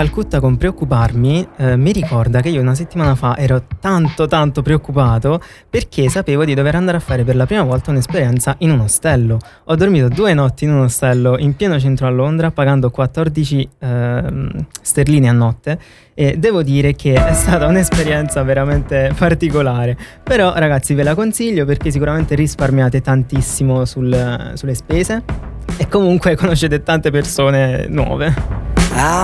Calcutta con preoccuparmi, mi ricorda che io una settimana fa ero tanto preoccupato perché sapevo di dover andare a fare per la prima volta un'esperienza in un ostello. Ho dormito 2 notti in un ostello in pieno centro a Londra pagando 14 sterline a notte e devo dire che è stata un'esperienza veramente particolare. Però ragazzi ve la consiglio perché sicuramente risparmiate tantissimo sulle spese e comunque conoscete tante persone nuove.